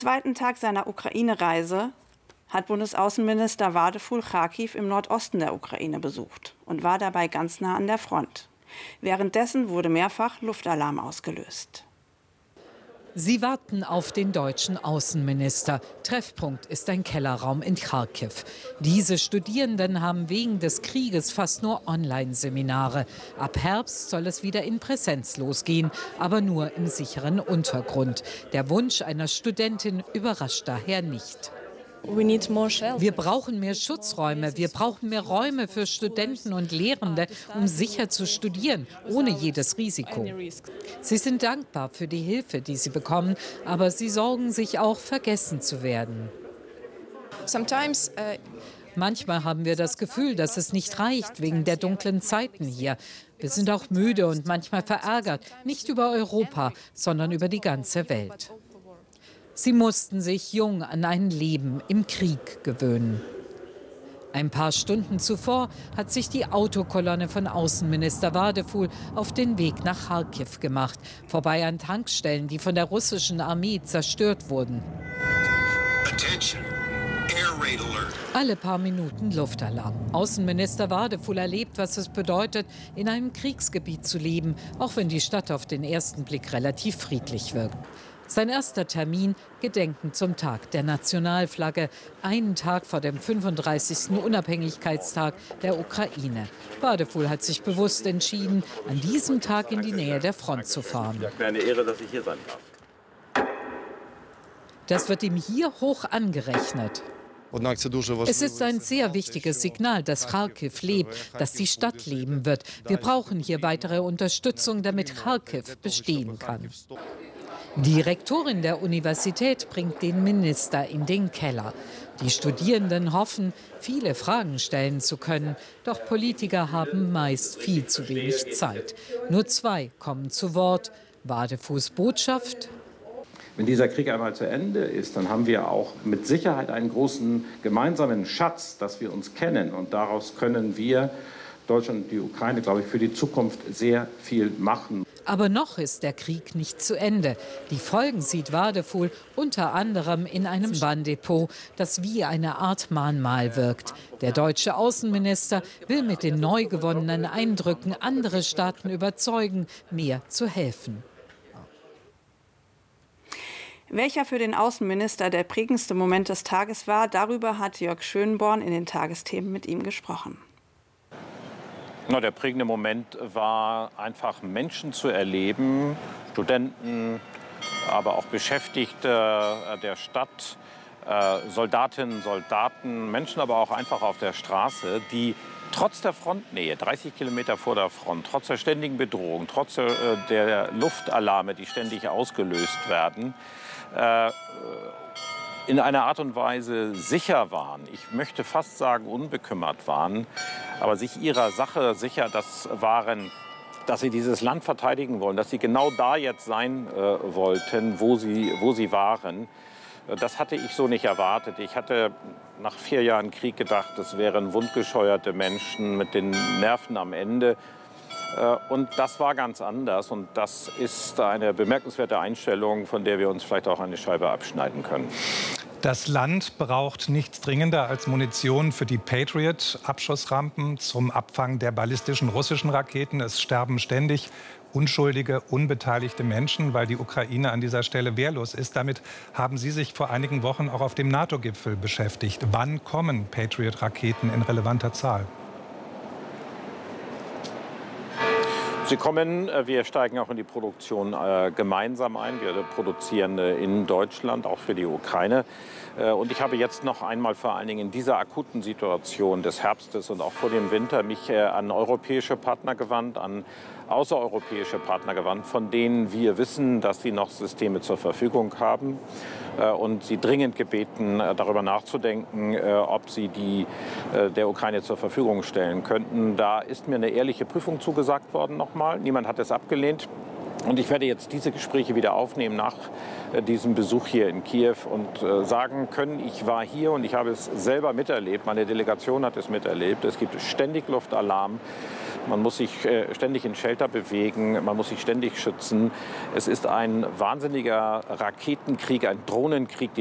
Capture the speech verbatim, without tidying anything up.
Am zweiten Tag seiner Ukraine-Reise hat Bundesaußenminister Wadeful Charkiw im Nordosten der Ukraine besucht und war dabei ganz nah an der Front. Währenddessen wurde mehrfach Luftalarm ausgelöst. Sie warten auf den deutschen Außenminister. Treffpunkt ist ein Kellerraum in Charkiw. Diese Studierenden haben wegen des Krieges fast nur Online-Seminare. Ab Herbst soll es wieder in Präsenz losgehen, aber nur im sicheren Untergrund. Der Wunsch einer Studentin überrascht daher nicht. Wir brauchen mehr Schutzräume, wir brauchen mehr Räume für Studenten und Lehrende, um sicher zu studieren, ohne jedes Risiko. Sie sind dankbar für die Hilfe, die sie bekommen, aber sie sorgen sich auch, vergessen zu werden. Manchmal haben wir das Gefühl, dass es nicht reicht wegen der dunklen Zeiten hier. Wir sind auch müde und manchmal verärgert, nicht über Europa, sondern über die ganze Welt. Sie mussten sich jung an ein Leben im Krieg gewöhnen. Ein paar Stunden zuvor hat sich die Autokolonne von Außenminister Wadeful auf den Weg nach Charkiw gemacht, vorbei an Tankstellen, die von der russischen Armee zerstört wurden. Attention. Air Raid Alert. Alle paar Minuten Luftalarm. Außenminister Wadeful erlebt, was es bedeutet, in einem Kriegsgebiet zu leben, auch wenn die Stadt auf den ersten Blick relativ friedlich wirkt. Sein erster Termin, Gedenken zum Tag der Nationalflagge, einen Tag vor dem fünfunddreißigsten Unabhängigkeitstag der Ukraine. Wadeful hat sich bewusst entschieden, an diesem Tag in die Nähe der Front zu fahren. Ja, eine Ehre, dass ich hier sein darf. Das wird ihm hier hoch angerechnet. Es ist ein sehr wichtiges Signal, dass Charkiw lebt, dass die Stadt leben wird. Wir brauchen hier weitere Unterstützung, damit Charkiw bestehen kann. Die Rektorin der Universität bringt den Minister in den Keller. Die Studierenden hoffen, viele Fragen stellen zu können. Doch Politiker haben meist viel zu wenig Zeit. Nur zwei kommen zu Wort. Wadefuls Botschaft: Wenn dieser Krieg einmal zu Ende ist, dann haben wir auch mit Sicherheit einen großen gemeinsamen Schatz, dass wir uns kennen. Und daraus können wir, Deutschland und die Ukraine, glaube ich, für die Zukunft sehr viel machen. Aber noch ist der Krieg nicht zu Ende. Die Folgen sieht Wadeful unter anderem in einem Bahndepot, das wie eine Art Mahnmal wirkt. Der deutsche Außenminister will mit den neu gewonnenen Eindrücken andere Staaten überzeugen, mehr zu helfen. Welcher für den Außenminister der prägendste Moment des Tages war, darüber hat Jörg Schönborn in den Tagesthemen mit ihm gesprochen. Na, der prägende Moment war einfach, Menschen zu erleben, Studenten, aber auch Beschäftigte der Stadt, äh, Soldatinnen, Soldaten, Menschen aber auch einfach auf der Straße, die trotz der Frontnähe, dreißig Kilometer vor der Front, trotz der ständigen Bedrohung, trotz der, der Luftalarme, die ständig ausgelöst werden, äh, in einer Art und Weise sicher waren, ich möchte fast sagen unbekümmert waren, aber sich ihrer Sache sicher das waren, dass sie dieses Land verteidigen wollen, dass sie genau da jetzt sein äh, wollten, wo sie, wo sie waren. Das hatte ich so nicht erwartet. Ich hatte nach vier Jahren Krieg gedacht, das wären wundgescheuerte Menschen mit den Nerven am Ende. Und das war ganz anders. Und das ist eine bemerkenswerte Einstellung, von der wir uns vielleicht auch eine Scheibe abschneiden können. Das Land braucht nichts dringender als Munition für die Patriot-Abschussrampen zum Abfangen der ballistischen russischen Raketen. Es sterben ständig unschuldige, unbeteiligte Menschen, weil die Ukraine an dieser Stelle wehrlos ist. Damit haben Sie sich vor einigen Wochen auch auf dem NATO-Gipfel beschäftigt. Wann kommen Patriot-Raketen in relevanter Zahl? Sie kommen, wir steigen auch in die Produktion äh, gemeinsam ein. Wir produzieren äh, in Deutschland, auch für die Ukraine. Äh, und ich habe jetzt noch einmal vor allen Dingen in dieser akuten Situation des Herbstes und auch vor dem Winter mich äh, an europäische Partner gewandt, an außereuropäische Partner gewandt, von denen wir wissen, dass sie noch Systeme zur Verfügung haben. Äh, und sie dringend gebeten, äh, darüber nachzudenken, äh, ob sie die äh, der Ukraine zur Verfügung stellen könnten. Da ist mir eine ehrliche Prüfung zugesagt worden nochmal. Niemand hat es abgelehnt. Und ich werde jetzt diese Gespräche wieder aufnehmen nach äh, diesem Besuch hier in Kiew und äh, sagen können, ich war hier und ich habe es selber miterlebt. Meine Delegation hat es miterlebt. Es gibt ständig Luftalarm. Man muss sich äh, ständig in Shelter bewegen, man muss sich ständig schützen. Es ist ein wahnsinniger Raketenkrieg, ein Drohnenkrieg.